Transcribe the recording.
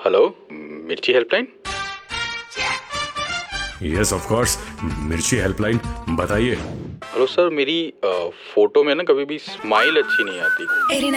Hello, मिर्ची helpline. Yes of course, मिर्ची helpline, बताइए। हेलो सर, मेरी फोटो में ना कभी भी स्माइल अच्छी नहीं आती।